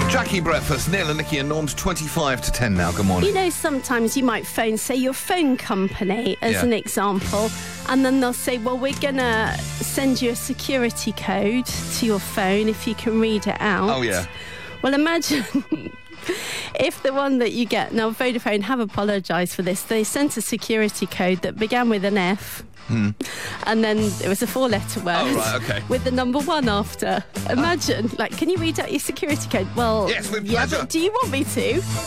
Jackie Breakfast, Neil and Nikki and Norm's 25 to 10 now. Good morning. You know, sometimes you might phone, say, your phone company as an example, and then they'll say, well, we're going to send you a security code to your phone if you can read it out. Oh, yeah. Well, imagine if the one that you get... Now, Vodafone have apologised for this. They sent a security code that began with an F. And then it was a 4-letter word. Oh, right, okay. With the number 1 after. Imagine, can you read out your security code? Well, yes, with yeah, pleasure. but do you want me to?